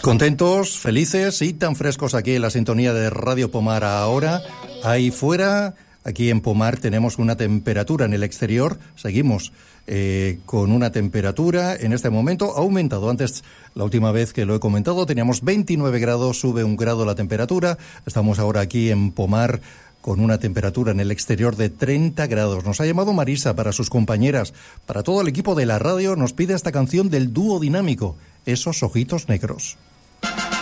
Contentos, felices y tan frescos aquí en la sintonía de Radio Pomar ahora. Ahí fuera, aquí en Pomar, tenemos una temperatura en el exterior. Seguimos con una temperatura en este momento. Ha aumentado. Antes, la última vez que lo he comentado, teníamos 29 grados, sube 1 grado la temperatura. Estamos ahora aquí en Pomar con una temperatura en el exterior de 30 grados. Nos ha llamado Marisa para sus compañeras, para todo el equipo de la radio. Nos pide esta canción del dúo dinámico, Esos Ojitos Negros.